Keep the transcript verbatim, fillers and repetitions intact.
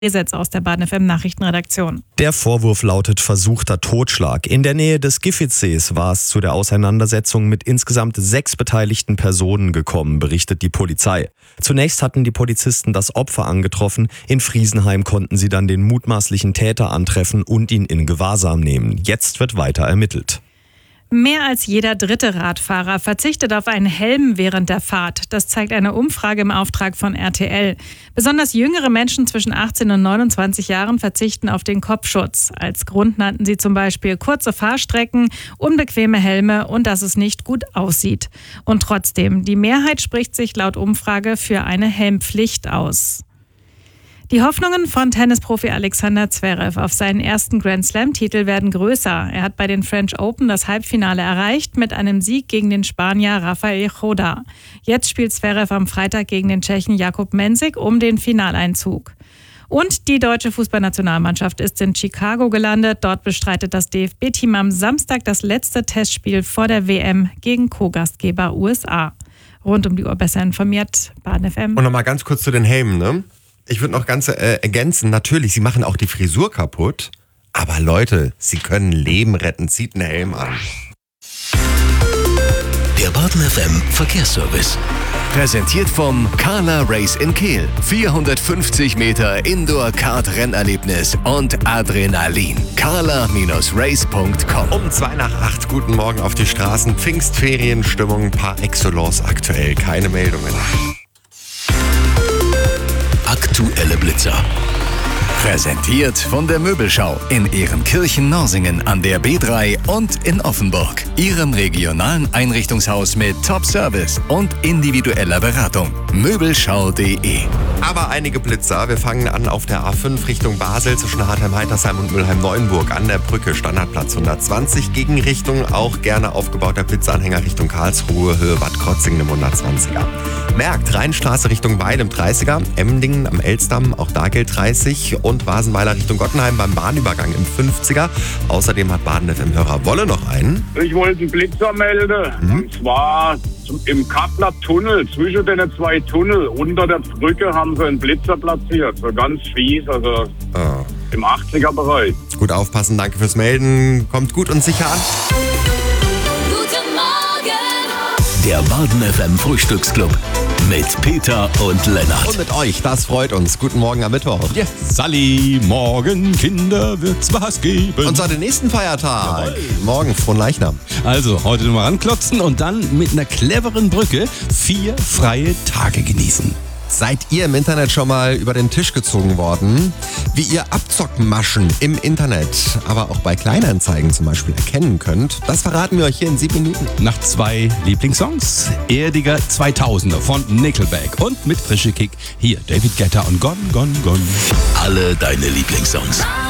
Gesetz aus der Baden F M Nachrichtenredaktion. Der Vorwurf lautet versuchter Totschlag. In der Nähe des Giffitsees war es zu der Auseinandersetzung mit insgesamt sechs beteiligten Personen gekommen, berichtet die Polizei. Zunächst hatten die Polizisten das Opfer angetroffen. In Friesenheim konnten sie dann den mutmaßlichen Täter antreffen und ihn in Gewahrsam nehmen. Jetzt wird weiter ermittelt. Mehr als jeder dritte Radfahrer verzichtet auf einen Helm während der Fahrt. Das zeigt eine Umfrage im Auftrag von R T L. Besonders jüngere Menschen zwischen achtzehn und neunundzwanzig Jahren verzichten auf den Kopfschutz. Als Grund nannten sie zum Beispiel kurze Fahrstrecken, unbequeme Helme und dass es nicht gut aussieht. Und trotzdem, die Mehrheit spricht sich laut Umfrage für eine Helmpflicht aus. Die Hoffnungen von Tennisprofi Alexander Zverev auf seinen ersten Grand-Slam-Titel werden größer. Er hat bei den French Open das Halbfinale erreicht mit einem Sieg gegen den Spanier Rafael Chodá. Jetzt spielt Zverev am Freitag gegen den Tschechen Jakub Mensik um den Finaleinzug. Und die deutsche Fußballnationalmannschaft ist in Chicago gelandet. Dort bestreitet das D F B-Team am Samstag das letzte Testspiel vor der W M gegen Co-Gastgeber U S A. Rund um die Uhr besser informiert, Baden F M. Und nochmal ganz kurz zu den Helmen, ne? Ich würde noch ganz äh, ergänzen, natürlich, sie machen auch die Frisur kaputt, aber Leute, sie können Leben retten, zieht einen Helm an. Der Baden F M Verkehrsservice. Präsentiert vom Carla Race in Kehl. vierhundertfünfzig Meter Indoor-Kart-Rennerlebnis und Adrenalin. carla Race punkt com. Um zwei nach acht, guten Morgen auf die Straßen. Pfingstferienstimmung par excellence aktuell. Keine Meldungen. Aktuelle Blitzer. Präsentiert von der Möbelschau in Ehrenkirchen-Norsingen an der B drei und in Offenburg. Ihrem regionalen Einrichtungshaus mit Top-Service und individueller Beratung. Möbelschau punkt de. Aber einige Blitzer. Wir fangen an auf der A fünf Richtung Basel zwischen Hartheim-Heitersheim und Mülheim-Neuenburg an der Brücke. Standardplatz hundertzwanzig. Gegenrichtung auch gerne aufgebauter Blitzanhänger Richtung Karlsruhe, Höhe Bad Krotzingen im hundertzwanziger. Merkt, Rheinstraße Richtung Weil im dreißiger. Emdingen am Elsdamm, auch da gilt dreißig. Und Wasenweiler Richtung Gottenheim beim Bahnübergang im fünfziger. Außerdem hat Baden F M-Hörer Wolle noch einen. Ich wollte einen Blitzer melden. Hm? Und zwar im Kappler Tunnel, zwischen den zwei Tunnel, unter der Brücke haben sie einen Blitzer platziert. So ganz fies, also oh. Im achtziger Bereich. Gut aufpassen, danke fürs Melden. Kommt gut und sicher an. Guten Morgen! Der Baden F M Frühstücksclub. Mit Peter und Lennart. Und mit euch, das freut uns. Guten Morgen am Mittwoch. Ja, Salli, morgen, Kinder, wird's was geben. Und zwar den nächsten Feiertag. Jawohl. Morgen, frohen Leichnam. Also, heute nochmal ranklotzen und dann mit einer cleveren Brücke vier freie Tage genießen. Seid ihr im Internet schon mal über den Tisch gezogen worden? Wie ihr Abzockmaschen im Internet, aber auch bei Kleinanzeigen zum Beispiel erkennen könnt, das verraten wir euch hier in sieben Minuten. Nach zwei Lieblingssongs, Erdiger zweitausender von Nickelback und mit frische Kick hier David Guetta und Gone, Gone, Gone. Alle deine Lieblingssongs.